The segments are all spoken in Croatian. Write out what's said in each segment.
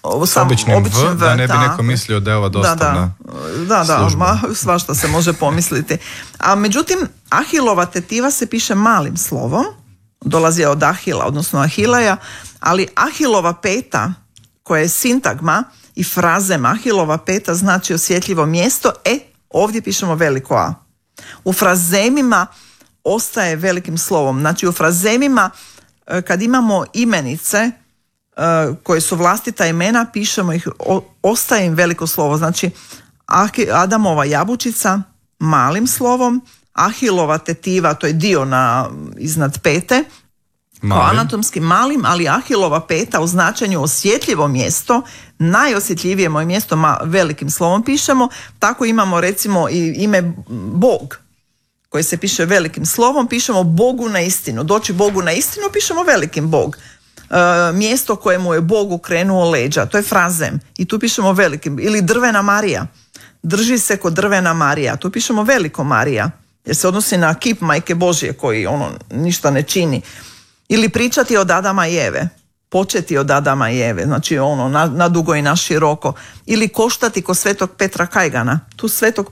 s običnim V, da ne bi tako. neko mislio da je ova dostavna služba. Svašta se može pomisliti. A međutim, Ahilova tetiva se piše malim slovom, dolazi od Ahila, odnosno Ahileja, ali Ahilova peta, koja je sintagma i frazem, Ahilova peta znači osjetljivo mjesto, ovdje pišemo veliko A. U frazemima ostaje velikim slovom. Znači u frazemima kad imamo imenice koje su vlastita imena, pišemo ih, ostaje im veliko slovo. Znači Adamova jabučica malim slovom, Ahilova tetiva, to je dio iznad pete, kao anatomski malim, ali Ahilova peta u značenju osjetljivo mjesto, najosjetljivije moje mjesto velikim slovom pišemo. Tako imamo recimo i ime Bog, koje se piše velikim slovom, pišemo Bogu na istinu. Doći Bogu na istinu pišemo velikim Bog. Mjesto kojemu je Bog okrenuo leđa, to je frazem i tu pišemo velikim. Ili drvena Marija, drži se kod drvena Marija, tu pišemo veliko Marija, jer se odnosi na kip Majke Božje koji ništa ne čini. Ili pričati od Adama i Eve, početi od Adama i Eve, znači na dugo i na široko. Ili koštati kod svetog Petra Kajgana. Tu svetog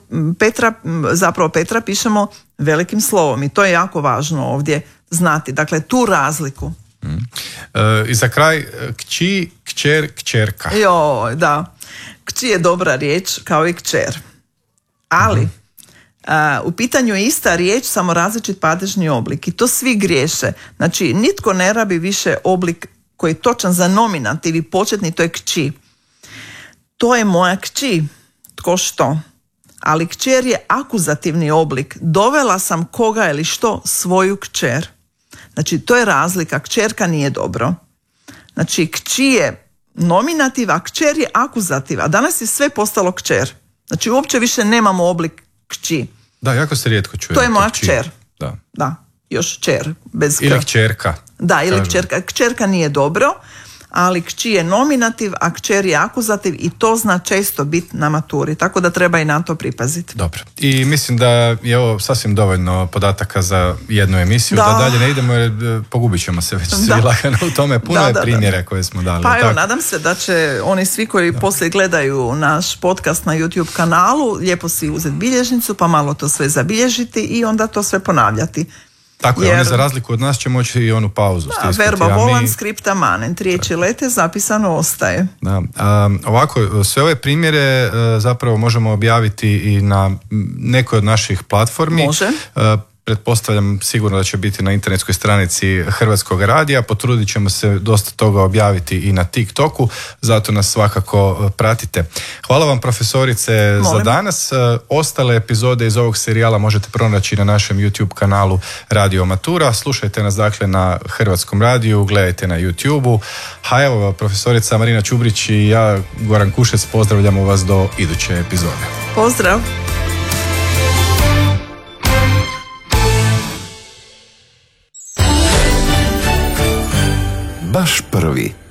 Petra pišemo velikim slovom i to je jako važno ovdje znati. Dakle, tu razliku. I za kraj, kći, kćer, kćerka. Da. Kći je dobra riječ kao i kćer. Ali u pitanju je ista riječ, samo različit padežni oblik i to svi griješe. Znači, nitko ne rabi više oblik koji je točan za nominativ i početni, to je kći. To je moja kći. Tko što? Ali kćer je akuzativni oblik. Dovela sam koga ili što? Svoju kćer. Znači, to je razlika. Kćerka nije dobro. Znači, kći je nominativ, a kćer je akuzativ. A danas je sve postalo kćer. Znači, uopće više nemamo oblik kći. Da, jako se rijetko čuje. To je moja kćer. Da. Još kćer. Bez ili kćerka. Da, ili kćerka. Kćerka nije dobro, ali kći je nominativ, a kćer je akuzativ i to zna često biti na maturi. Tako da treba i na to pripaziti. Dobro. I mislim da je ovo sasvim dovoljno podataka za jednu emisiju. Da dalje ne idemo jer pogubit ćemo se već svi lagano u tome. Puno je primjera koje smo dali. Pa evo, nadam se da će oni svi koji poslije gledaju naš podcast na YouTube kanalu lijepo si uzeti bilježnicu pa malo to sve zabilježiti i onda to sve ponavljati. Tako je, oni za razliku od nas će moći i onu pauzu stiskati. Verba volan, scripta manent, riječi lete, zapisano ostaje. Da. Ovako, sve ove primjere zapravo možemo objaviti i na nekoj od naših platformi. Može. Pretpostavljam sigurno da će biti na internetskoj stranici Hrvatskog radija. Potrudit ćemo se dosta toga objaviti i na TikToku, zato nas svakako pratite. Hvala vam profesorice za danas. Ostale epizode iz ovog serijala možete pronaći na našem YouTube kanalu Radio Matura. Slušajte nas dakle na Hrvatskom radiju, gledajte na YouTubeu. A evo, profesorica Marina Čubrić i ja, Goran Kušec, pozdravljamo vas do iduće epizode. Pozdrav! Baš prvi.